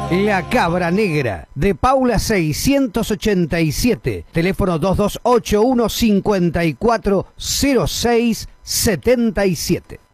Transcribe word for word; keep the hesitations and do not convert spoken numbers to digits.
La Cabra Negra, de Paula seiscientos ochenta y siete, teléfono dos dos ocho uno cinco cuatro cero seis siete siete.